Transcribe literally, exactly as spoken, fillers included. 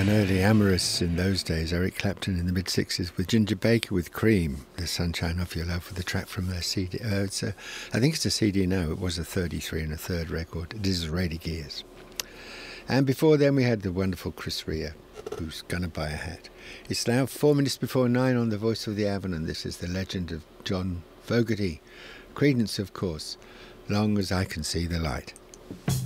I know the amorous in those days, Eric Clapton in the mid-sixties with Ginger Baker with Cream, The Sunshine of Your Love, with the track from their C D. Uh, it's a, I think it's a C D now. It was a thirty-three and a third record. It is Rady Gears. And before then we had the wonderful Chris Rea, Who's Gonna Buy a Hat. It's now four minutes before nine on the Voice of the Avon, and this is the legend of John Fogerty. Creedence, of course, Long as I Can See the Light.